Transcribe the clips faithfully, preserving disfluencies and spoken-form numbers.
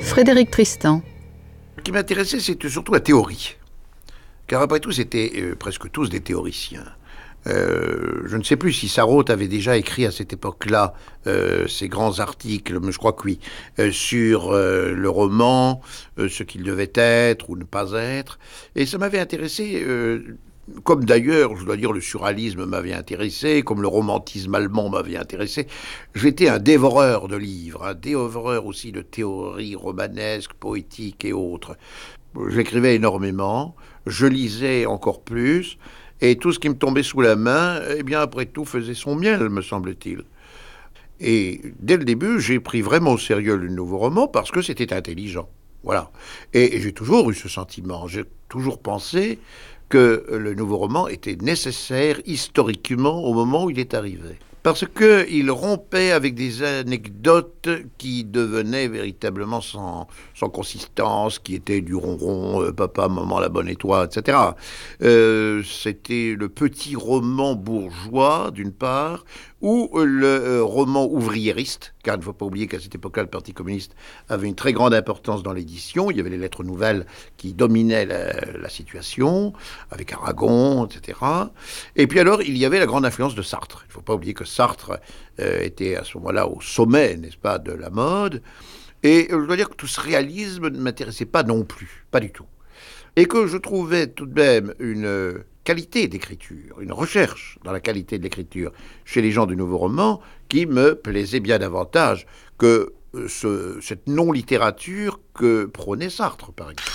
Frédéric Tristan. Ce qui m'intéressait, c'était surtout la théorie. Car après tout, c'était euh, presque tous des théoriciens. Euh, je ne sais plus si Sarraute avait déjà écrit à cette époque-là euh, ces grands articles, mais je crois que oui, euh, sur euh, le roman, euh, ce qu'il devait être ou ne pas être. Et ça m'avait intéressé, euh, comme d'ailleurs, je dois dire, le surréalisme m'avait intéressé, comme le romantisme allemand m'avait intéressé. J'étais un dévoreur de livres, un dévoreur aussi de théories romanesques, poétiques et autres. J'écrivais énormément, je lisais encore plus, et tout ce qui me tombait sous la main, eh bien, après tout, faisait son miel, me semble-t-il. Et dès le début, j'ai pris vraiment au sérieux le nouveau roman parce que c'était intelligent. Voilà. Et j'ai toujours eu ce sentiment. J'ai toujours pensé que le nouveau roman était nécessaire historiquement au moment où il est arrivé. Parce qu'il rompait avec des anecdotes qui devenaient véritablement sans, sans consistance, qui étaient du ronron, euh, papa, maman, la bonne étoile, et cetera. Euh, c'était le petit roman bourgeois, d'une part, ou le euh, roman ouvriériste, car il ne faut pas oublier qu'à cette époque-là, le Parti communiste avait une très grande importance dans l'édition. Il y avait les lettres nouvelles qui dominaient la, la situation, avec Aragon, et cetera. Et puis alors, il y avait la grande influence de Sartre. Il ne faut pas oublier que Sartre euh, était à ce moment-là au sommet, n'est-ce pas, de la mode. Et je dois dire que tout ce réalisme ne m'intéressait pas non plus, pas du tout. Et que je trouvais tout de même une qualité d'écriture, une recherche dans la qualité de l'écriture chez les gens du nouveau roman qui me plaisait bien davantage que ce, cette non-littérature que prônait Sartre, par exemple.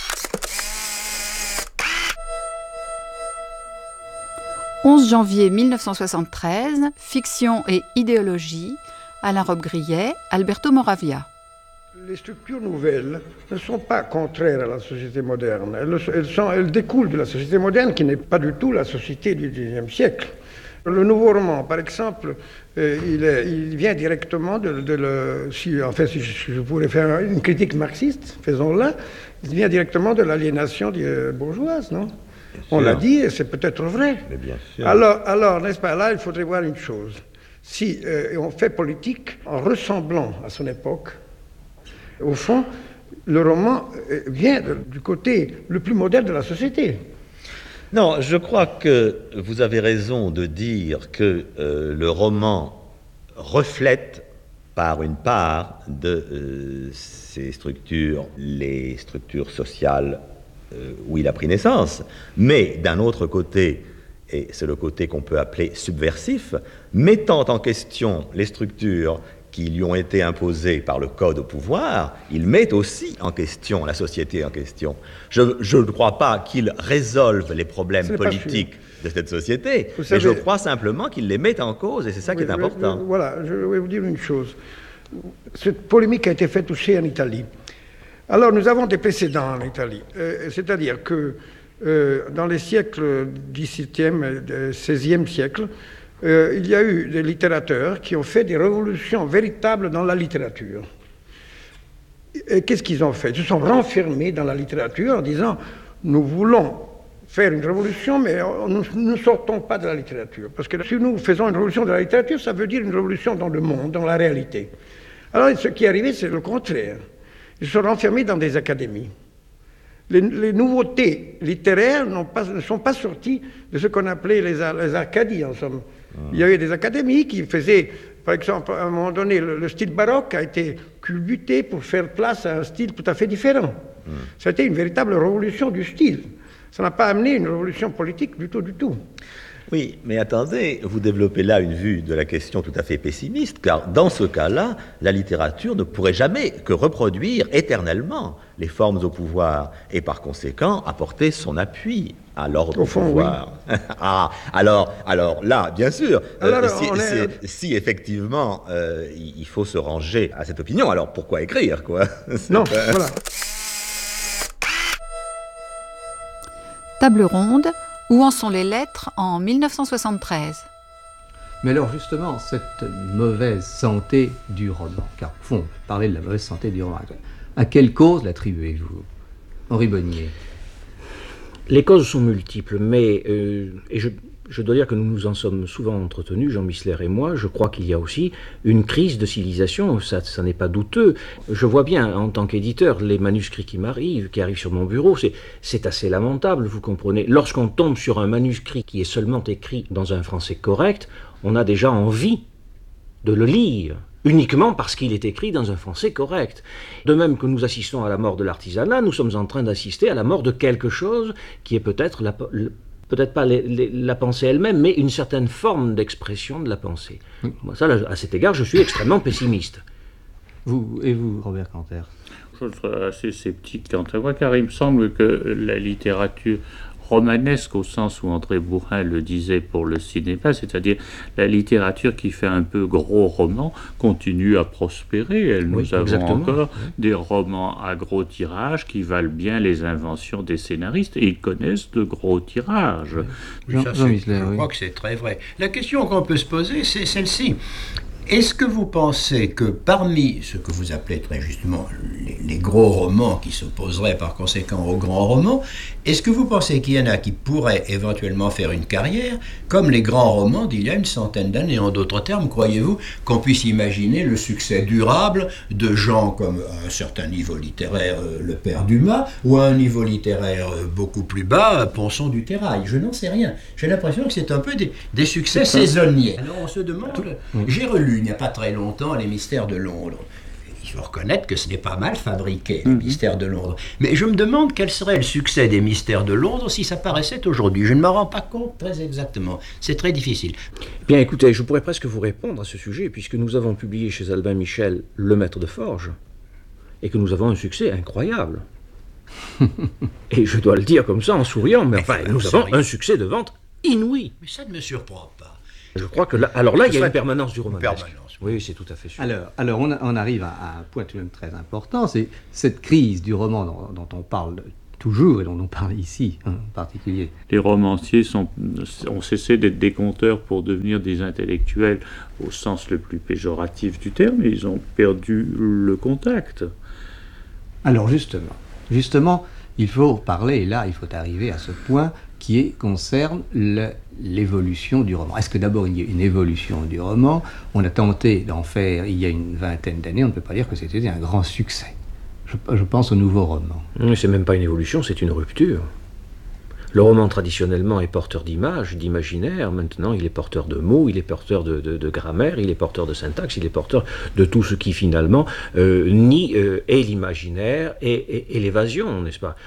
onze janvier mille neuf cent soixante-treize, Fiction et idéologie, Alain Robbe-Grillet, Alberto Moravia. Les structures nouvelles ne sont pas contraires à la société moderne. Elles, elles, sont, elles découlent de la société moderne qui n'est pas du tout la société du dix-neuvième siècle. Le nouveau roman, par exemple, euh, il, est, il vient directement de, de le... Si, en fait, si je, si je pourrais faire une critique marxiste, faisons-la, il vient directement de l'aliénation bourgeoise, non ? On l'a dit, et c'est peut-être vrai. Mais bien sûr. Alors, alors, n'est-ce pas, là, il faudrait voir une chose. Si euh, on fait politique en ressemblant à son époque, au fond, le roman vient de, du côté le plus moderne de la société. Non, je crois que vous avez raison de dire que euh, le roman reflète par une part de euh, ces structures, les structures sociales euh, où il a pris naissance, mais d'un autre côté, et c'est le côté qu'on peut appeler subversif, mettant en question les structures qui lui ont été imposées par le code au pouvoir, il met aussi en question la société en question. Je ne crois pas qu'il résolve les problèmes politiques de cette société, vous mais savez, je crois simplement qu'il les met en cause, et c'est ça oui, qui est important. Je, voilà, je vais vous dire une chose. Cette polémique a été faite aussi en Italie. Alors, nous avons des précédents en Italie, euh, c'est-à-dire que euh, dans les siècles dix-septième et seizième siècle, Euh, il y a eu des littérateurs qui ont fait des révolutions véritables dans la littérature. Et qu'est-ce qu'ils ont fait? Ils se sont renfermés dans la littérature en disant « Nous voulons faire une révolution, mais nous ne sortons pas de la littérature. Parce que si nous faisons une révolution de la littérature, ça veut dire une révolution dans le monde, dans la réalité. » Alors ce qui est arrivé, c'est le contraire. Ils se sont renfermés dans des académies. Les, les nouveautés littéraires pas, ne sont pas sorties de ce qu'on appelait les, les Arcadies, en somme. Il y avait des académies qui faisaient, par exemple, à un moment donné, le, le style baroque a été culbuté pour faire place à un style tout à fait différent. Mm. Ça a été une véritable révolution du style. Ça n'a pas amené une révolution politique du tout, du tout. Oui, mais attendez, vous développez là une vue de la question tout à fait pessimiste, car dans ce cas-là, la littérature ne pourrait jamais que reproduire éternellement les formes au pouvoir, et par conséquent apporter son appui à l'ordre au fond, pouvoir. Oui. ah, alors, alors là, bien sûr, alors, euh, si, est... si, si effectivement euh, il faut se ranger à cette opinion, alors pourquoi écrire, quoi? Non, voilà. Table ronde. Où en sont les lettres en mille neuf cent soixante-treize? Mais alors justement, cette mauvaise santé du roman, car au fond, parler de la mauvaise santé du roman, à quelle cause l'attribuez-vous, Henri Bonnier? Les causes sont multiples, mais euh, et je, je dois dire que nous nous en sommes souvent entretenus, Jean Missler et moi. Je crois qu'il y a aussi une crise de civilisation, ça, ça n'est pas douteux. Je vois bien, en tant qu'éditeur, les manuscrits qui m'arrivent, qui arrivent sur mon bureau, c'est, c'est assez lamentable, vous comprenez. Lorsqu'on tombe sur un manuscrit qui est seulement écrit dans un français correct, on a déjà envie de le lire, uniquement parce qu'il est écrit dans un français correct. De même que nous assistons à la mort de l'artisanat, nous sommes en train d'assister à la mort de quelque chose qui est peut-être la... peut-être pas les, les, la pensée elle-même, mais une certaine forme d'expression de la pensée. Oui. Moi, ça, là, à cet égard, je suis extrêmement pessimiste. Vous, et vous, Robert Canter? Je serais assez sceptique quant à moi, car il me semble que la littérature romanesque, au sens où André Bourrin le disait pour le cinéma, c'est-à-dire la littérature qui fait un peu gros roman, continue à prospérer. Elle, nous oui, avons exactement. encore oui. des romans à gros tirage qui valent bien les inventions des scénaristes, et ils connaissent de gros tirages. Oui. Jean, Ça, Jean Missler, je oui. crois que c'est très vrai. La question qu'on peut se poser, c'est celle-ci. Est-ce que vous pensez que parmi ce que vous appelez très justement les, les gros romans qui s'opposeraient par conséquent aux grands romans, est-ce que vous pensez qu'il y en a qui pourraient éventuellement faire une carrière comme les grands romans d'il y a une centaine d'années? En d'autres termes, croyez-vous qu'on puisse imaginer le succès durable de gens comme à un certain niveau littéraire, euh, le père Dumas, ou à un niveau littéraire euh, beaucoup plus bas, Ponson du Terrail? Je n'en sais rien. J'ai l'impression que c'est un peu des, des succès saisonniers. Alors on se demande, oui. j'ai relu il n'y a pas très longtemps Les Mystères de Londres. Il faut reconnaître que ce n'est pas mal fabriqué, Les mmh. Mystères de Londres. Mais je me demande quel serait le succès des Mystères de Londres si ça paraissait aujourd'hui. Je ne m'en rends pas compte très exactement. C'est très difficile. Bien écoutez, je pourrais presque vous répondre à ce sujet, puisque nous avons publié chez Albin Michel Le Maître de Forge, et que nous avons un succès incroyable. Et je dois le dire comme ça en souriant, mais, mais enfin, nous avons un succès de vente inouï. Mais ça ne me surprend pas. Je crois que là, alors là, il y a une permanence du romanesque. Oui, c'est tout à fait sûr. Alors, alors on, a, on arrive à, à un point tout de même très important, c'est cette crise du roman dont, dont on parle toujours et dont on parle ici hein, en particulier. Les romanciers sont, ont cessé d'être des conteurs pour devenir des intellectuels au sens le plus péjoratif du terme, et ils ont perdu le contact. Alors justement, justement, il faut parler, et là il faut arriver à ce point qui est, concerne le, l'évolution du roman. Est-ce que d'abord il y a une évolution du roman? On a tenté d'en faire il y a une vingtaine d'années, on ne peut pas dire que c'était un grand succès. Je, je pense au nouveau roman. Mais c'est même pas une évolution, c'est une rupture. Le roman traditionnellement est porteur d'images, d'imaginaire. Maintenant, il est porteur de mots, il est porteur de, de, de grammaire, il est porteur de syntaxe, il est porteur de tout ce qui finalement euh, nie euh, et l'imaginaire et, et, et l'évasion, n'est-ce pas?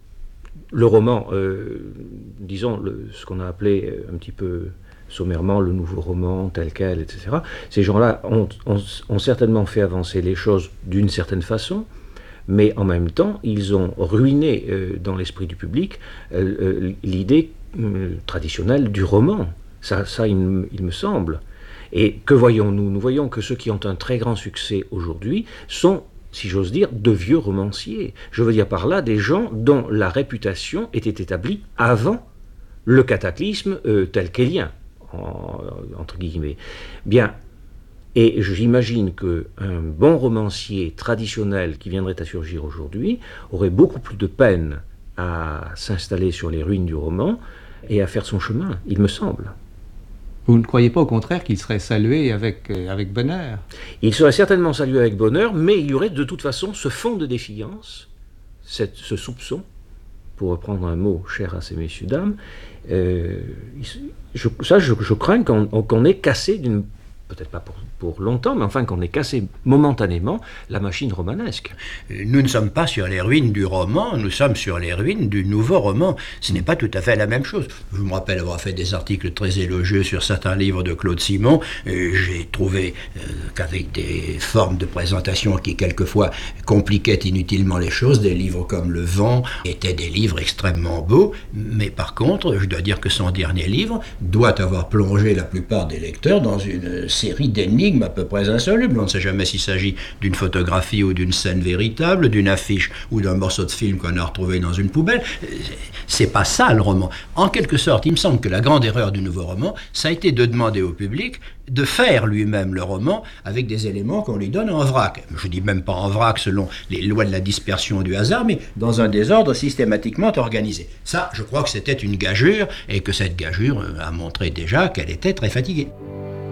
Le roman, euh, disons, le, ce qu'on a appelé un petit peu sommairement le nouveau roman tel quel, et cetera, ces gens-là ont, ont, ont certainement fait avancer les choses d'une certaine façon, mais en même temps, ils ont ruiné euh, dans l'esprit du public euh, euh, l'idée euh, traditionnelle du roman. Ça, ça il, il me semble. Et que voyons-nous? Nous voyons que ceux qui ont un très grand succès aujourd'hui sont, si j'ose dire, de vieux romanciers. Je veux dire par là des gens dont la réputation était établie avant le cataclysme euh, tel qu'élien, en, entre guillemets. Bien, et j'imagine qu'un bon romancier traditionnel qui viendrait à surgir aujourd'hui aurait beaucoup plus de peine à s'installer sur les ruines du roman et à faire son chemin, il me semble. Vous ne croyez pas au contraire qu'il serait salué avec, euh, avec bonheur? Il serait certainement salué avec bonheur, mais il y aurait de toute façon ce fond de défiance, cette, ce soupçon, pour reprendre un mot cher à ces messieurs dames. Euh, je, ça, je, je crains qu'on, qu'on ait cassé d'une... peut-être pas pour, pour longtemps, mais enfin qu'on ait cassé momentanément la machine romanesque. Nous ne sommes pas sur les ruines du roman, nous sommes sur les ruines du nouveau roman. Ce n'est pas tout à fait la même chose. Je me rappelle avoir fait des articles très élogieux sur certains livres de Claude Simon. J'ai trouvé euh, qu'avec des formes de présentation qui quelquefois compliquaient inutilement les choses, des livres comme Le Vent étaient des livres extrêmement beaux, mais par contre, je dois dire que son dernier livre doit avoir plongé la plupart des lecteurs dans une série d'énigmes énigme à peu près insoluble. On ne sait jamais s'il s'agit d'une photographie ou d'une scène véritable, d'une affiche ou d'un morceau de film qu'on a retrouvé dans une poubelle. C'est pas ça le roman. En quelque sorte, il me semble que la grande erreur du nouveau roman, ça a été de demander au public de faire lui-même le roman avec des éléments qu'on lui donne en vrac. Je dis même pas en vrac selon les lois de la dispersion du hasard, mais dans un désordre systématiquement organisé. Ça, je crois que c'était une gageure et que cette gageure a montré déjà qu'elle était très fatiguée.